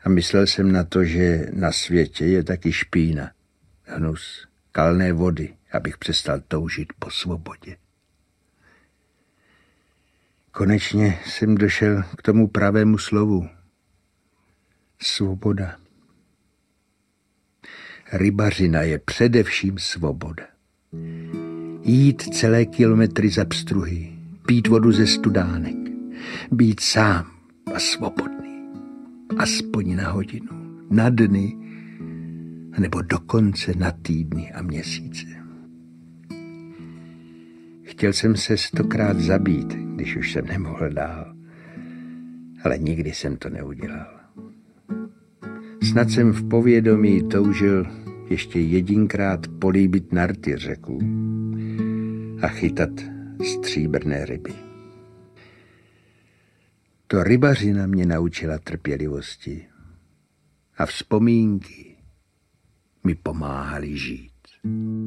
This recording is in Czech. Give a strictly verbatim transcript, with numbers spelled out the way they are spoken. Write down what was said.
A myslel jsem na to, že na světě je taky špína, hnus, kalné vody, abych přestal toužit po svobodě. Konečně jsem došel k tomu pravému slovu. Svoboda. Rybařina je především svoboda. Jít celé kilometry za pstruhy, pít vodu ze studánek, být sám a svobodný. Aspoň na hodinu, na dny, nebo dokonce na týdny a měsíce. Chtěl jsem se stokrát zabít, když už jsem nemohl dál, ale nikdy jsem to neudělal. Snad jsem v povědomí toužil ještě jedinkrát políbit narty řeků a chytat stříbrné ryby. To rybařina mě naučila trpělivosti a vzpomínky mi pomáhaly žít.